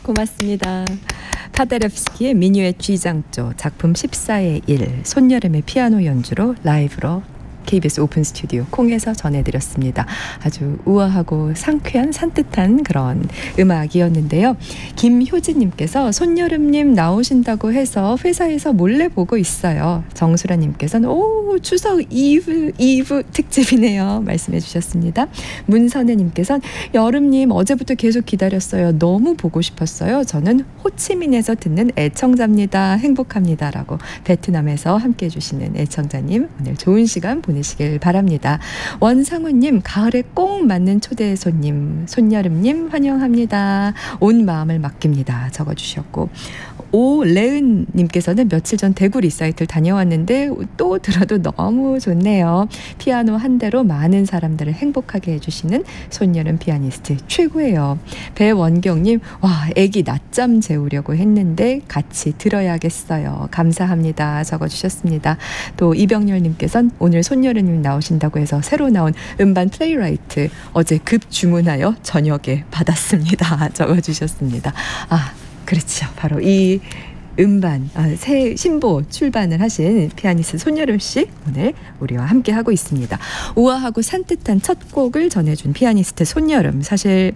고맙습니다. 파데레프스키의 민요의 G장조 작품 14의 1 손여름의 피아노 연주로 라이브로 KBS 오픈 스튜디오 콩에서 전해드렸습니다. 아주 우아하고 상쾌한 산뜻한 그런 음악이었는데요. 김효진님께서 손여름님 나오신다고 해서 회사에서 몰래 보고 있어요. 정수라님께서는 오 추석 이브 특집이네요. 말씀해 주셨습니다. 문선혜님께서는 여름님 어제부터 계속 기다렸어요. 너무 보고 싶었어요. 저는 호치민에서 듣는 애청자입니다. 행복합니다. 라고 베트남에서 함께해 주시는 애청자님 오늘 좋은 시간 보내시길 바랍니다. 원상우님 가을에 꼭 맞는 초대 손님 손여름님 환영합니다. 온 마음을 맡깁니다. 적어주셨고 오레은님께서는 며칠 전 대구 리사이틀 다녀왔는데 또 들어도 너무 좋네요. 피아노 한 대로 많은 사람들을 행복하게 해주시는 손여름 피아니스트 최고예요. 배원경님 와 애기 낮잠 재우려고 했는데 같이 들어야겠어요. 감사합니다. 적어주셨습니다. 또 이병렬님께서는 오늘 손여름님 나오신다고 해서 새로 나온 음반 플레이라이트 어제 급 주문하여 저녁에 받았습니다. 적어주셨습니다. 그렇죠. 바로 이 음반 새 신보 출반을 하신 피아니스트 손여름 씨 오늘 우리와 함께 하고 있습니다. 우아하고 산뜻한 첫 곡을 전해준 피아니스트 손여름 사실